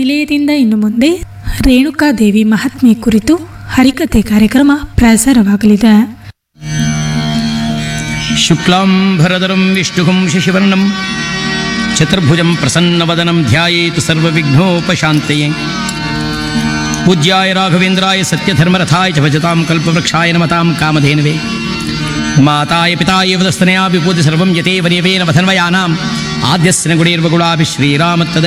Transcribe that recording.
ನಿಲಯದಿಂದ ಇನ್ನು ಮುಂದೆ ರೇಣುಕಾದೇವಿ ಮಹಾತ್ಮೆ ಕುರಿತು ಹರಿಕತೆ ಕಾರ್ಯಕ್ರಮ ಪ್ರಸಾರವಾಗಲಿದೆ. ಶುಕ್ಲಾಂಬರಧರಂ ವಿಷ್ಣುಂ ಶಶಿವರ್ಣಂ ಚತುರ್ಭುಜಂ ಪ್ರಸನ್ನವದನಂ ಧ್ಯಾಯೇತ್ ಸರ್ವವಿಘ್ನೋಪಶಾಂತಯೇ. ಪೂಜ್ಯಾಯ ರಾಘವೇಂದ್ರಾಯ ಸತ್ಯಧರ್ಮರಥಾಯ ಚ ಭಜತಾಂ ಕಲ್ಪವೃಕ್ಷಾಯ ನಮತಾಂ ಕಾಮಧೇನವೇ. ಮಾತಾಯ ಪಿತಾಯ ವದಸ್ತನಯಾ ವಿಭೂತಿ ಸರ್ವಂ ಯತೇವ ನಿಯಮೇನ ವಧನ್ವಯಾನಾಂ ಆದ್ಯಸ್ಯ ಗುಣೇರ್ವಗುಣಾಭಿ ಶ್ರೀರಾಮತ್ತದ